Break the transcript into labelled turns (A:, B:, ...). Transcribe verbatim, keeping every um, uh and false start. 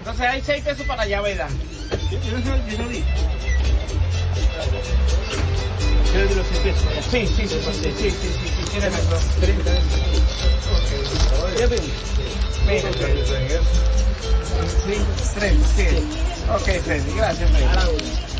A: Entonces hay seis pesos para la llave, ¿verdad?
B: Yo no sé, yo no di. Creo que los seis pesos.
A: Sí, sí, sí, sí, sí, sí, sí, sí, sí, tiene razón.
B: treinta.
A: Ya ven. Mira, sí, tres, sí. Ok, Freddy, gracias, Freddy.